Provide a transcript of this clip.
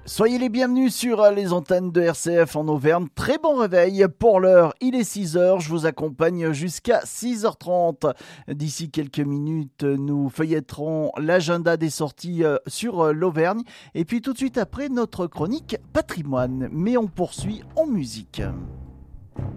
Soyez les bienvenus sur les antennes de RCF en Auvergne. Très bon réveil pour l'heure. Il est 6h. Je vous accompagne jusqu'à 6h30. D'ici quelques minutes, nous feuilletterons l'agenda des sorties sur l'Auvergne. Et puis tout de suite après, notre chronique patrimoine. Mais on poursuit en musique.